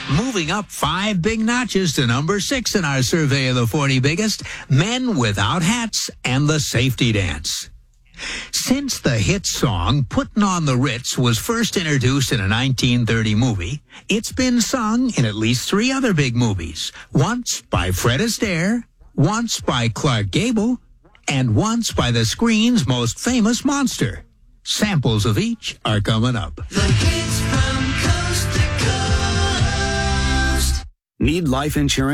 Moving up 5 big notches to number 6 in our survey of the 40 biggest, Men Without Hats and the Safety Dance. Since the hit song Puttin' on the Ritz was first introduced in a 1930 movie, it's been sung in at least 3 other big movies. Once by Fred Astaire, once by Clark Gable, and once by the screen's most famous monster. Samples of each are coming up. The hits from coast to coast. Need life insurance?